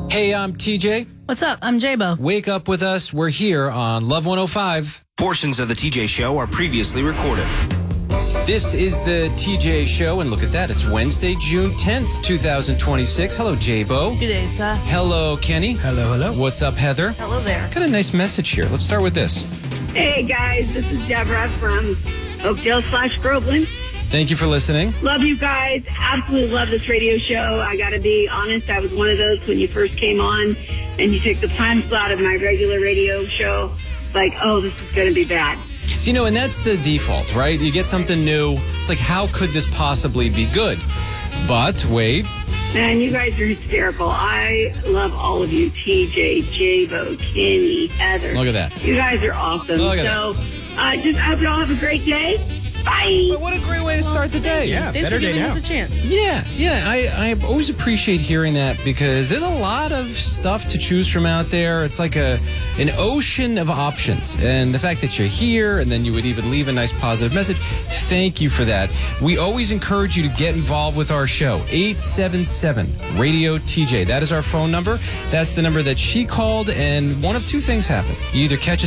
Hey, I'm TJ. What's up? I'm J-Bo. Wake up with us. We're here on Love 105. Portions of the TJ Show are previously recorded. This is the TJ Show, and look at that. It's Wednesday, June 10th, 2026. Hello, J-Bo. Good day, sir. Hello, Kenny. Hello. What's up, Heather? Hello there. Got a nice message here. Let's start with this. Hey guys, this is Deborah from Oakdale/Groveland. Thank you for listening. Love you guys. Absolutely love this radio show. I got to be honest, I was one of those when you first came on and you took the time slot of my regular radio show. Like, oh, this is going to be bad. So, and that's the default, right? You get something new. It's like, how could this possibly be good? But wait. Man, you guys are hysterical. I love all of you. TJ, J-Bo, Kenny, Heather. Look at that. You guys are awesome. Look at Just I hope you all have a great day. Bye. What a great way to start the day. Yeah, Thanks for giving us a chance. Yeah. I always appreciate hearing that because there's a lot of stuff to choose from out there. It's like an ocean of options. And the fact that you're here and then you would even leave a nice positive message, thank you for that. We always encourage you to get involved with our show. 877-RADIO-TJ. That is our phone number. That's the number that she called, and one of two things happen. You either catch us